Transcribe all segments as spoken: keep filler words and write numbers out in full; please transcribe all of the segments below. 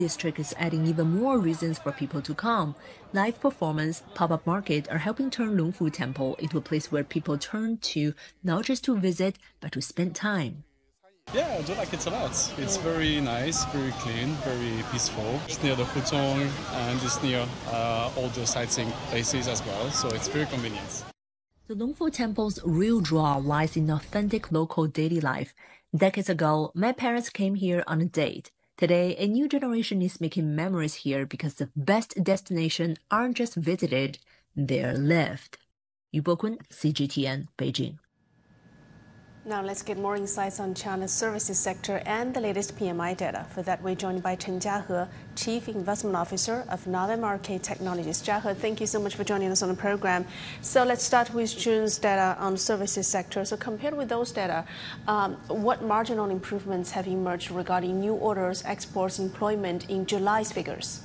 District is adding even more reasons for people to come. Live performance, pop-up market are helping turn Longfu Temple into a place where people turn to not just to visit, but to spend time. Yeah, I do like it a lot. It's very nice, very clean, very peaceful. It's near the Hutong and it's near uh, all the sightseeing places as well, so it's very convenient. The Longfu Temple's real draw lies in authentic local daily life. Decades ago, my parents came here on a date. Today, a new generation is making memories here because the best destinations aren't just visited, they're lived. Yu Bokun, C G T N, Beijing. Now let's get more insights on China's services sector and the latest P M I data. For that, we're joined by Chen Jiahe, Chief Investment Officer of Navem R K Technologies. Jiahe, thank you so much for joining us on the program. So let's start with June's data on services sector. So compared with those data, um, what marginal improvements have emerged regarding new orders, exports, employment in July's figures?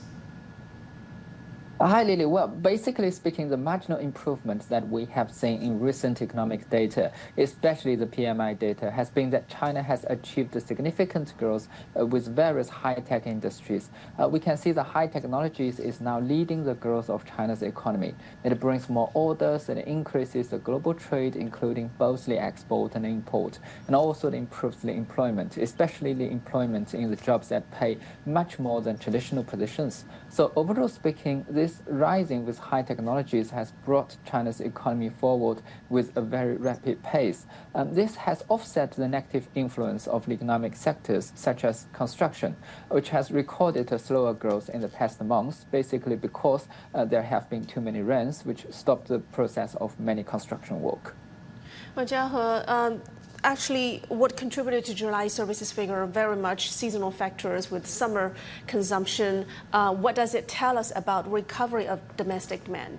Hi, Lily. Well, basically speaking, the marginal improvement that we have seen in recent economic data, especially the P M I data, has been that China has achieved significant growth uh, with various high-tech industries. Uh, we can see the high technologies is now leading the growth of China's economy. It brings more orders and increases the global trade, including both the export and import, and also it improves the employment, especially the employment in the jobs that pay much more than traditional positions. So overall speaking, this This rising with high technologies has brought China's economy forward with a very rapid pace. Um, this has offset the negative influence of the economic sectors such as construction, which has recorded a slower growth in the past months, basically because uh, there have been too many rains, which stopped the process of many construction work. Well, Jiahe, um Actually, what contributed to July services figure are very much seasonal factors with summer consumption. Uh, what does it tell us about recovery of domestic demand?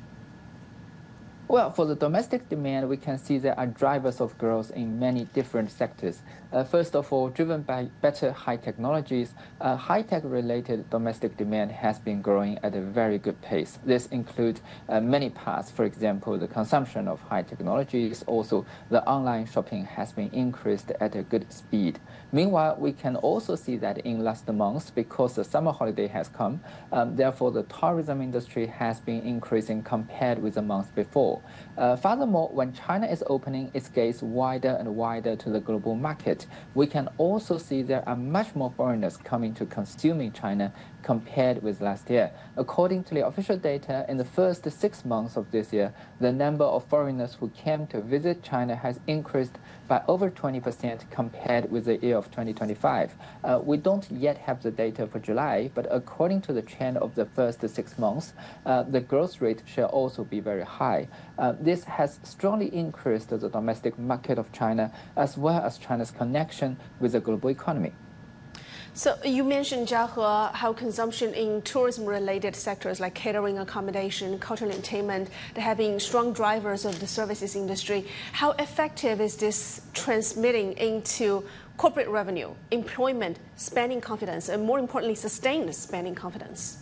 Well, for the domestic demand, we can see there are drivers of growth in many different sectors. Uh, first of all, driven by better high technologies, uh, high-tech related domestic demand has been growing at a very good pace. This includes uh, many parts. For example, the consumption of high technologies, also the online shopping has been increased at a good speed. Meanwhile, we can also see that in last months, because the summer holiday has come, um, therefore the tourism industry has been increasing compared with the months before. Uh, furthermore, when China is opening its gates wider and wider to the global market, we can also see there are much more foreigners coming to consuming China compared with last year. According to the official data, in the first six months of this year, the number of foreigners who came to visit China has increased by over twenty percent compared with the year of twenty twenty-five. Uh, we don't yet have the data for July, but according to the trend of the first six months, uh, the growth rate shall also be very high. Uh, this has strongly increased the domestic market of China, as well as China's connection with the global economy. So you mentioned, Jiahe, how consumption in tourism-related sectors like catering, accommodation, cultural entertainment, they have been strong drivers of the services industry. How effective is this transmitting into corporate revenue, employment, spending confidence, and more importantly, sustained spending confidence?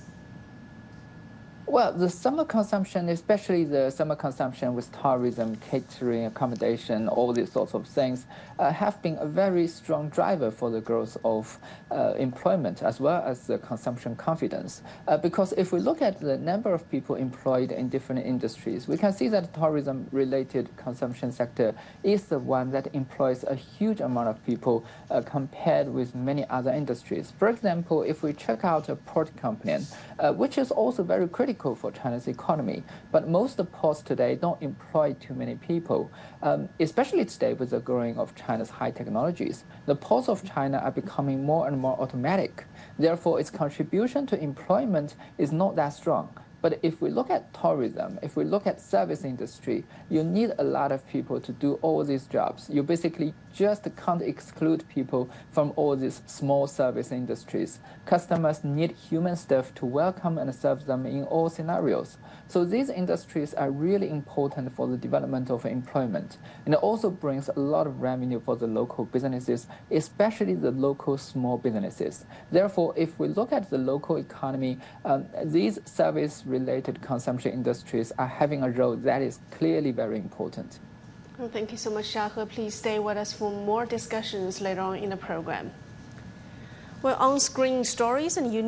Well, the summer consumption, especially the summer consumption with tourism, catering, accommodation, all these sorts of things, uh, have been a very strong driver for the growth of uh, employment as well as the consumption confidence. Uh, because if we look at the number of people employed in different industries, we can see that the tourism-related consumption sector is the one that employs a huge amount of people uh, compared with many other industries. For example, if we check out a port company, uh, which is also very critical for China's economy, but most ports today don't employ too many people, um, especially today with the growing of China's high technologies. The ports of China are becoming more and more automatic. Therefore, its contribution to employment is not that strong. But if we look at tourism, if we look at service industry, you need a lot of people to do all these jobs. You basically just can't exclude people from all these small service industries. Customers need human staff to welcome and serve them in all scenarios. So these industries are really important for the development of employment. And it also brings a lot of revenue for the local businesses, especially the local small businesses. Therefore, if we look at the local economy, um, these service related consumption industries are having a role that is clearly very important. Well, thank you so much, Jiahe. Please stay with us for more discussions later on in the program. Well, on-screen stories and unique